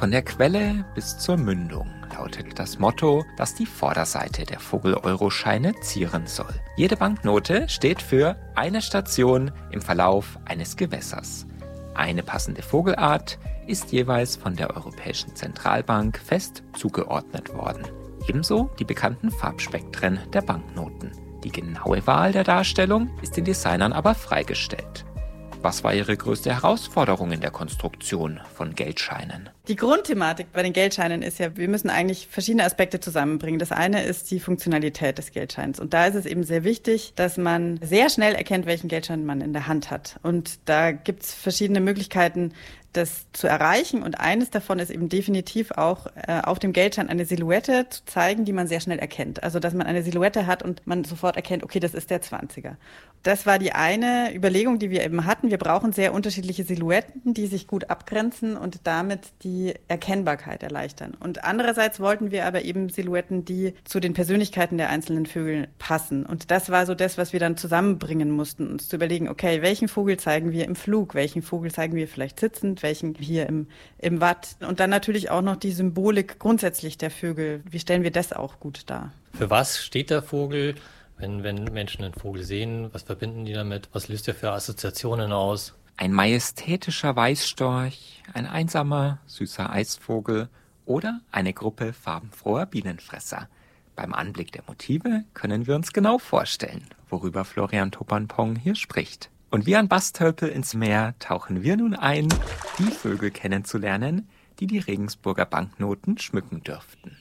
Von der Quelle bis zur Mündung lautet das Motto, das die Vorderseite der Vogel-Euro-Scheine zieren soll. Jede Banknote steht für eine Station im Verlauf eines Gewässers. Eine passende Vogelart ist jeweils von der Europäischen Zentralbank fest zugeordnet worden. Ebenso die bekannten Farbspektren der Banknoten. Die genaue Wahl der Darstellung ist den Designern aber freigestellt. Was war Ihre größte Herausforderung in der Konstruktion von Geldscheinen? Die Grundthematik bei den Geldscheinen ist ja, wir müssen eigentlich verschiedene Aspekte zusammenbringen. Das eine ist die Funktionalität des Geldscheins. Und da ist es eben sehr wichtig, dass man sehr schnell erkennt, welchen Geldschein man in der Hand hat. Und da gibt es verschiedene Möglichkeiten, das zu erreichen. Und eines davon ist eben definitiv auch auf dem Geldschein eine Silhouette zu zeigen, die man sehr schnell erkennt. Also dass man eine Silhouette hat und man sofort erkennt, okay, das ist der 20er. Das war die eine Überlegung, die wir eben hatten. Wir brauchen sehr unterschiedliche Silhouetten, die sich gut abgrenzen und damit die Erkennbarkeit erleichtern. Und andererseits wollten wir aber eben Silhouetten, die zu den Persönlichkeiten der einzelnen Vögel passen. Und das war so das, was wir dann zusammenbringen mussten, uns zu überlegen, okay, welchen Vogel zeigen wir im Flug, welchen Vogel zeigen wir vielleicht sitzend, welchen hier im Watt. Und dann natürlich auch noch die Symbolik grundsätzlich der Vögel. Wie stellen wir das auch gut dar? Für was steht der Vogel? Wenn Menschen einen Vogel sehen, was verbinden die damit? Was löst er für Assoziationen aus? Ein majestätischer Weißstorch, ein einsamer, süßer Eisvogel oder eine Gruppe farbenfroher Bienenfresser. Beim Anblick der Motive können wir uns genau vorstellen, worüber Florian Toppan-Pong hier spricht. Und wie ein Bastölpel ins Meer tauchen wir nun ein, die Vögel kennenzulernen, die die Regensburger Banknoten schmücken dürften.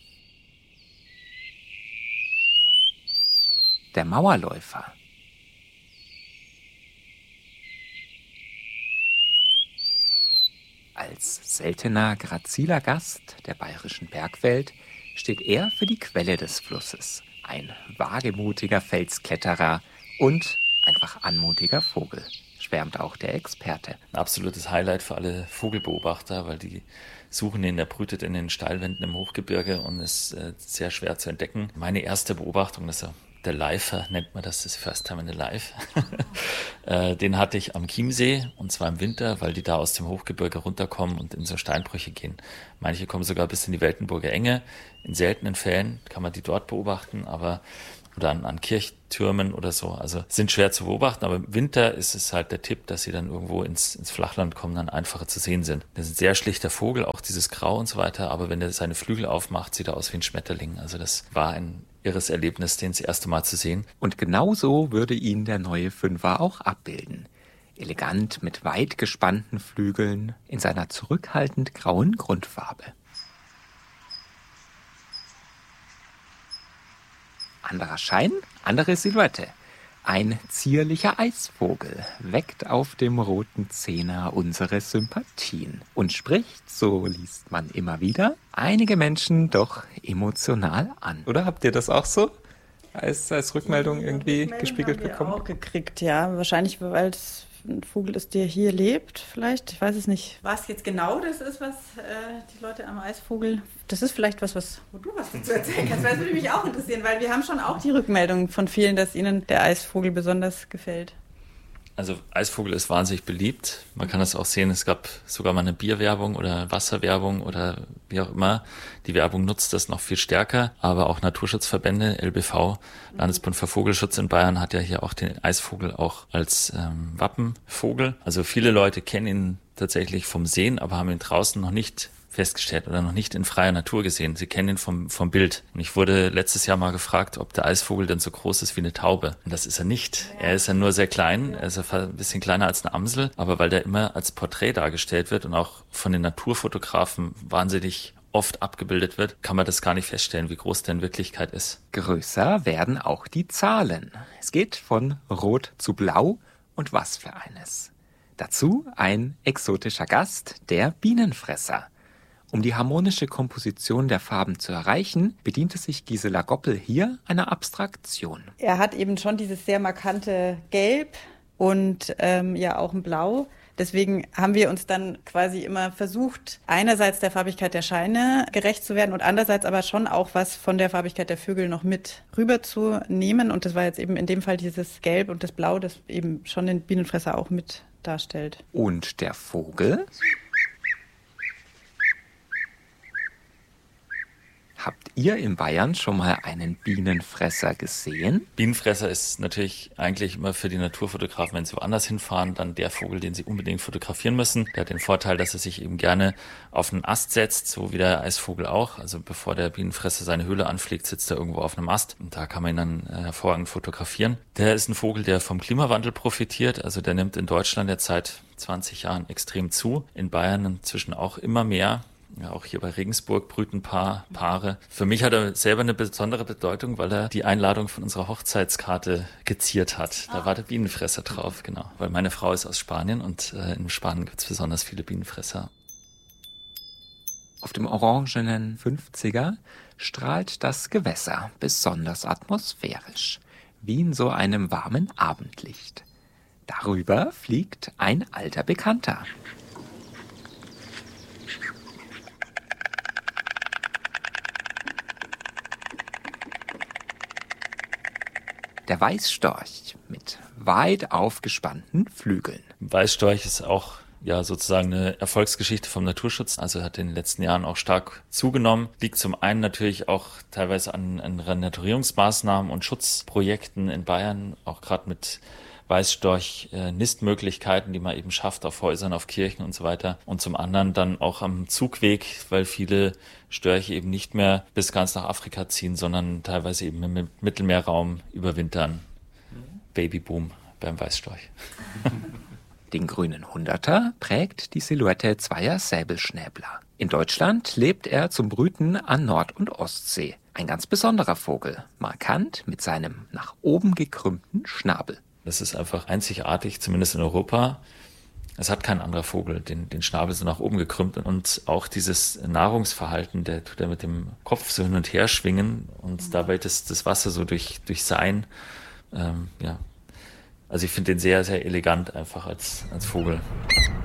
Der Mauerläufer. Als seltener, graziler Gast der bayerischen Bergwelt steht er für die Quelle des Flusses. Ein wagemutiger Felskletterer und einfach anmutiger Vogel, schwärmt auch der Experte. Ein absolutes Highlight für alle Vogelbeobachter, weil die suchen ihn, der brütet in den Steilwänden im Hochgebirge und ist sehr schwer zu entdecken. Meine erste Beobachtung, das ist ja der Leifer, nennt man das First Time in the Life. Den hatte ich am Chiemsee, und zwar im Winter, weil die da aus dem Hochgebirge runterkommen und in so Steinbrüche gehen. Manche kommen sogar bis in die Weltenburger Enge. In seltenen Fällen kann man die dort beobachten, oder an Kirchtürmen oder so. Also sind schwer zu beobachten, aber im Winter ist es halt der Tipp, dass sie dann irgendwo ins Flachland kommen, dann einfacher zu sehen sind. Das ist ein sehr schlichter Vogel, auch dieses Grau und so weiter, aber wenn er seine Flügel aufmacht, sieht er aus wie ein Schmetterling. Also das war ein irres Erlebnis, den das erste Mal zu sehen. Und genauso würde ihn der neue Fünfer auch abbilden. Elegant mit weit gespannten Flügeln in seiner zurückhaltend grauen Grundfarbe. Anderer Schein, andere Silhouette. Ein zierlicher Eisvogel weckt auf dem roten Zehner unsere Sympathien und spricht, so liest man immer wieder, einige Menschen doch emotional an. Oder habt ihr das auch so als Rückmeldung irgendwie gespiegelt bekommen? Haben wir auch gekriegt, ja. Wahrscheinlich, weil es ein Vogel ist, der hier lebt, vielleicht. Ich weiß es nicht. Was jetzt genau das ist, was die Leute am Eisvogel... Das ist vielleicht was, wo du was dazu erzählen kannst, weil das würde mich auch interessieren, weil wir haben schon auch die Rückmeldung von vielen, dass ihnen der Eisvogel besonders gefällt. Also Eisvogel ist wahnsinnig beliebt. Man kann das auch sehen, es gab sogar mal eine Bierwerbung oder Wasserwerbung oder wie auch immer. Die Werbung nutzt das noch viel stärker, aber auch Naturschutzverbände, LBV, Landesbund für Vogelschutz in Bayern, hat ja hier auch den Eisvogel auch als Wappenvogel. Also viele Leute kennen ihn tatsächlich vom Sehen, aber haben ihn draußen noch nicht festgestellt oder noch nicht in freier Natur gesehen. Sie kennen ihn vom Bild. Und ich wurde letztes Jahr mal gefragt, ob der Eisvogel denn so groß ist wie eine Taube. Und das ist er nicht. Er ist ja nur sehr klein. Er ist ein bisschen kleiner als eine Amsel. Aber weil der immer als Porträt dargestellt wird und auch von den Naturfotografen wahnsinnig oft abgebildet wird, kann man das gar nicht feststellen, wie groß der in Wirklichkeit ist. Größer werden auch die Zahlen. Es geht von Rot zu Blau und was für eines. Dazu ein exotischer Gast, der Bienenfresser. Um die harmonische Komposition der Farben zu erreichen, bediente sich Gisela Goppel hier einer Abstraktion. Er hat eben schon dieses sehr markante Gelb und ja auch ein Blau. Deswegen haben wir uns dann quasi immer versucht, einerseits der Farbigkeit der Scheine gerecht zu werden und andererseits aber schon auch was von der Farbigkeit der Vögel noch mit rüberzunehmen. Und das war jetzt eben in dem Fall dieses Gelb und das Blau, das eben schon den Bienenfresser auch mit darstellt. Und der Vogel? ihr in Bayern schon mal einen Bienenfresser gesehen? Bienenfresser ist natürlich eigentlich immer für die Naturfotografen, wenn sie woanders hinfahren, dann der Vogel, den sie unbedingt fotografieren müssen. Der hat den Vorteil, dass er sich eben gerne auf einen Ast setzt, so wie der Eisvogel auch. Also bevor der Bienenfresser seine Höhle anfliegt, sitzt er irgendwo auf einem Ast. Und da kann man ihn dann hervorragend fotografieren. Der ist ein Vogel, der vom Klimawandel profitiert. Also der nimmt in Deutschland jetzt seit 20 Jahren extrem zu. In Bayern inzwischen auch immer mehr. Ja, auch hier bei Regensburg brüten ein paar Paare. Für mich hat er selber eine besondere Bedeutung, weil er die Einladung von unserer Hochzeitskarte geziert hat. Da war der Bienenfresser drauf, genau. Weil meine Frau ist aus Spanien und in Spanien gibt es besonders viele Bienenfresser. Auf dem orangenen 50er strahlt das Gewässer besonders atmosphärisch, wie in so einem warmen Abendlicht. Darüber fliegt ein alter Bekannter. Der Weißstorch mit weit aufgespannten Flügeln. Weißstorch ist auch sozusagen eine Erfolgsgeschichte vom Naturschutz. Also hat in den letzten Jahren auch stark zugenommen. Liegt zum einen natürlich auch teilweise an Renaturierungsmaßnahmen und Schutzprojekten in Bayern, auch gerade mit Weißstorch-Nistmöglichkeiten, die man eben schafft auf Häusern, auf Kirchen und so weiter. Und zum anderen dann auch am Zugweg, weil viele Störche eben nicht mehr bis ganz nach Afrika ziehen, sondern teilweise eben im Mittelmeerraum überwintern. Babyboom beim Weißstorch. Den grünen Hunderter prägt die Silhouette zweier Säbelschnäbler. In Deutschland lebt er zum Brüten an Nord- und Ostsee. Ein ganz besonderer Vogel, markant mit seinem nach oben gekrümmten Schnabel. Das ist einfach einzigartig, zumindest in Europa. Es hat kein anderer Vogel den Schnabel so nach oben gekrümmt. Und auch dieses Nahrungsverhalten, der tut er mit dem Kopf so hin und her schwingen und dabei das Wasser so durch sein. Also ich finde den sehr, sehr elegant einfach als Vogel.